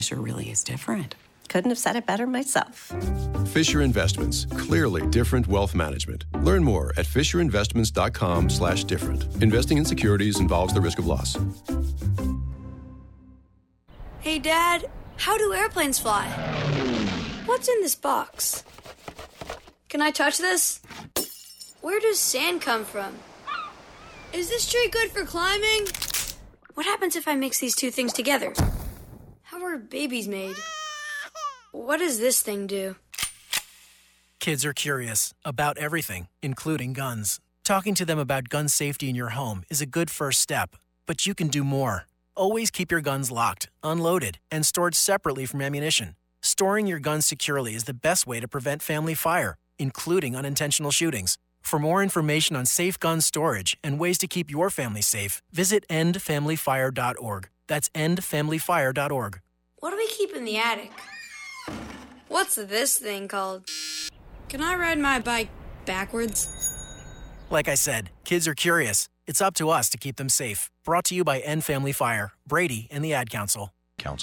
Fisher really is different. Couldn't have said it better myself. Fisher Investments, clearly different wealth management. Learn more at fisherinvestments.com/different. Investing in securities involves the risk of loss. Hey, Dad, how do airplanes fly? What's in this box? Can I touch this? Where does sand come from? Is this tree good for climbing? What happens if I mix these two things together? How are babies made? What does this thing do? Kids are curious about everything, including guns. Talking to them about gun safety in your home is a good first step, but you can do more. Always keep your guns locked, unloaded, and stored separately from ammunition. Storing your guns securely is the best way to prevent family fire, including unintentional shootings. For more information on safe gun storage and ways to keep your family safe, visit endfamilyfire.org. That's endfamilyfire.org. What do we keep in the attic? What's this thing called? Can I ride my bike backwards? Like I said, kids are curious. It's up to us to keep them safe. Brought to you by End Family Fire, Brady, and the Ad Council.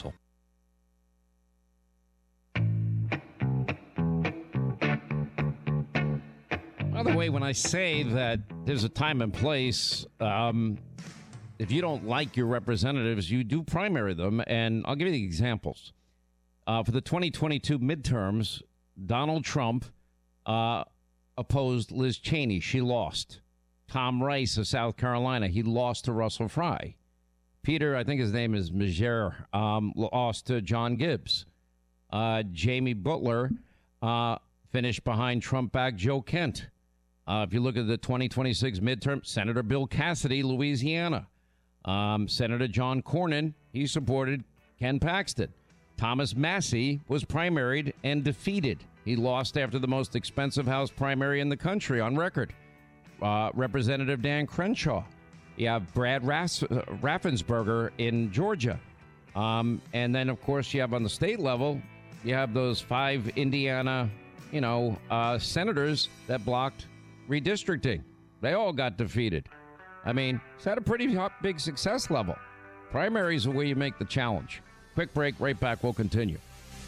By the way, when I say that there's a time and place, if you don't like your representatives, you do primary them. And I'll give you the examples. For the 2022 midterms, Donald Trump opposed Liz Cheney. She lost. Tom Rice of South Carolina, he lost to Russell Fry. Peter, I think his name is Majere, lost to John Gibbs. Jamie Butler finished behind Trump-backed Joe Kent. If you look at the 2026 midterm, Senator Bill Cassidy, Louisiana. Senator John Cornyn, he supported Ken Paxton. Thomas Massey was primaried and defeated. He lost after the most expensive House primary in the country on record. Representative Dan Crenshaw. You have Brad Raffensperger in Georgia. And then, of course, you have on the state level, you have those 5 Indiana, senators that blocked redistricting. They all got defeated. I mean, it's had a pretty big success level. Primaries are where you make the challenge. Quick break, right back, we'll continue.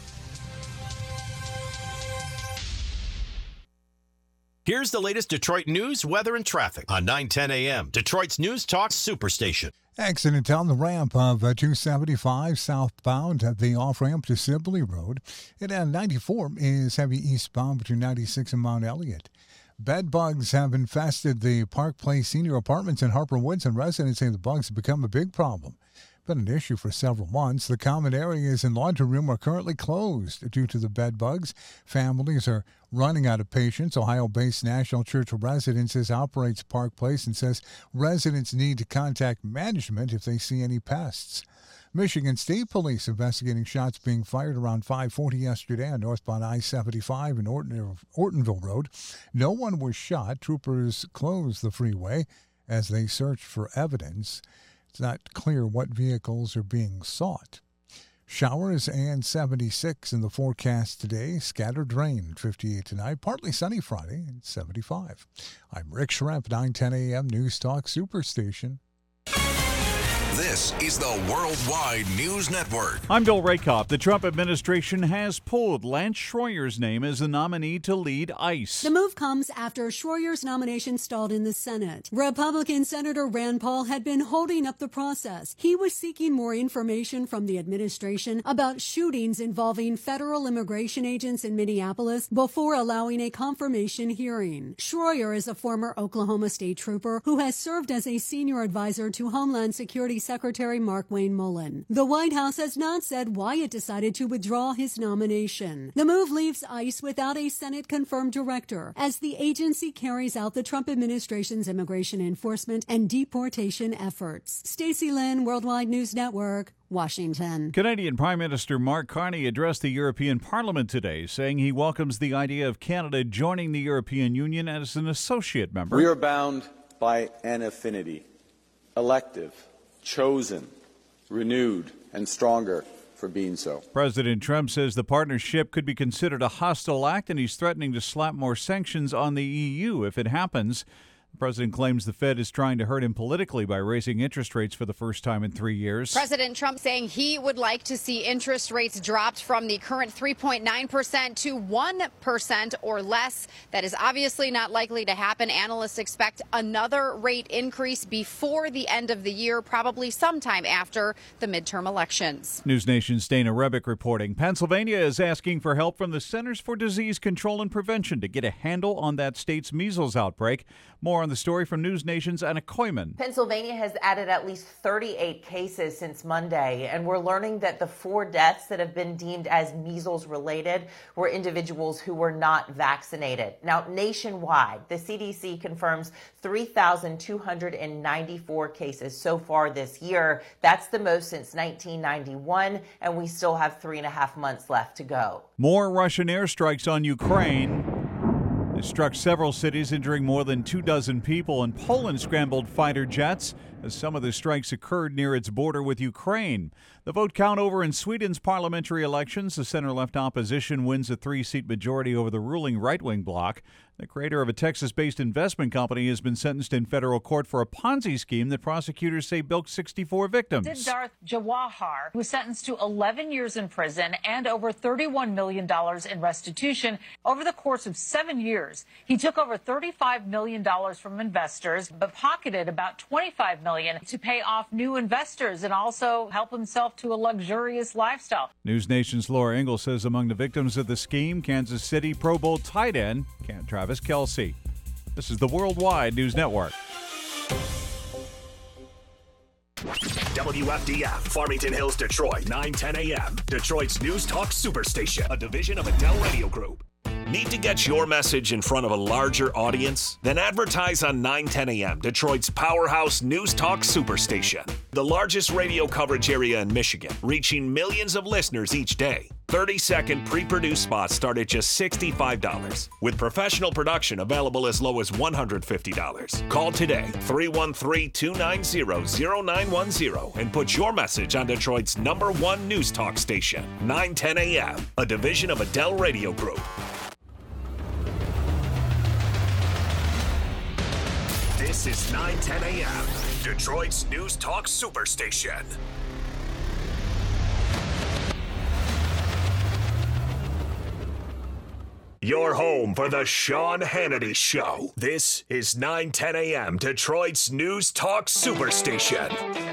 Here's the latest Detroit news, weather, and traffic on 9:10 a.m. Detroit's News Talk Superstation. Accident on the ramp of 275 southbound at the off-ramp to Sibley Road. And 94 is heavy eastbound between 96 and Mount Elliott. Bed bugs have infested the Park Place senior apartments in Harper Woods, and residents say the bugs have become a big problem. Been an issue for several months. The common areas and laundry room are currently closed due to the bed bugs. Families are running out of patience. Ohio-based National Church of Residences operates Park Place and says residents need to contact management if they see any pests. Michigan State Police investigating shots being fired around 5:40 yesterday on northbound I-75 and Ortonville Road. No one was shot. Troopers closed the freeway as they searched for evidence. It's not clear what vehicles are being sought. Showers and 76 in the forecast today. Scattered rain, 58 tonight. Partly sunny Friday, and 75. I'm Rick Schrempf, 9:10 a.m. News Talk Superstation. This is the Worldwide News Network. I'm Bill Rakoff. The Trump administration has pulled Lance Schroyer's name as the nominee to lead ICE. The move comes after Schroyer's nomination stalled in the Senate. Republican Senator Rand Paul had been holding up the process. He was seeking more information from the administration about shootings involving federal immigration agents in Minneapolis before allowing a confirmation hearing. Schroyer is a former Oklahoma State trooper who has served as a senior advisor to Homeland Security Secretary Mark Wayne Mullen. The White House has not said why it decided to withdraw his nomination. The move leaves ICE without a Senate-confirmed director as the agency carries out the Trump administration's immigration enforcement and deportation efforts. Stacey Lynn, Worldwide News Network, Washington. Canadian Prime Minister Mark Carney addressed the European Parliament today, saying he welcomes the idea of Canada joining the European Union as an associate member. We are bound by an affinity, elective, chosen, renewed, and stronger for being so. President Trump says the partnership could be considered a hostile act, and he's threatening to slap more sanctions on the EU if it happens. The president claims the Fed is trying to hurt him politically by raising interest rates for the first time in 3 years. President Trump saying he would like to see interest rates dropped from the current 3.9% to 1% or less. That is obviously not likely to happen. Analysts expect another rate increase before the end of the year, probably sometime after the midterm elections. News Nation's Dana Rebick reporting. Pennsylvania is asking for help from the Centers for Disease Control and Prevention to get a handle on that state's measles outbreak. More on the story from News Nation's Anna Koyman. Pennsylvania has added at least 38 cases since Monday, and we're learning that the 4 deaths that have been deemed as measles related were individuals who were not vaccinated. Now, nationwide, the CDC confirms 3,294 cases so far this year. That's the most since 1991, and we still have 3.5 months left to go. More Russian airstrikes on Ukraine. It struck several cities, injuring more than 24 people, and Poland scrambled fighter jets as some of the strikes occurred near its border with Ukraine. The vote count over in Sweden's parliamentary elections. The center-left opposition wins a 3-seat majority over the ruling right-wing bloc. The creator of a Texas-based investment company has been sentenced in federal court for a Ponzi scheme that prosecutors say bilked 64 victims. Siddharth Jawahar was sentenced to 11 years in prison and over $31 million in restitution over the course of 7 years. He took over $35 million from investors, but pocketed about $25 million to pay off new investors and also help himself to a luxurious lifestyle. News Nation's Laura Ingalls says among the victims of the scheme, Kansas City Pro Bowl tight end Travis Kelce. This is the Worldwide News Network. WFDF, Farmington Hills, Detroit, 9:10 a.m. Detroit's News Talk Superstation, a division of Adele Radio Group. Need to get your message in front of a larger audience? Then advertise on 9:10 a.m., Detroit's powerhouse News Talk Superstation. The largest radio coverage area in Michigan, reaching millions of listeners each day. 30-second pre-produced spots start at just $65, with professional production available as low as $150. Call today, 313-290-0910, and put your message on Detroit's #1 News Talk station, 9:10 a.m., a division of Adele Radio Group. This is 9:10 a.m., Detroit's News Talk Superstation. Your home for the Sean Hannity Show. This is 9:10 a.m., Detroit's News Talk Superstation.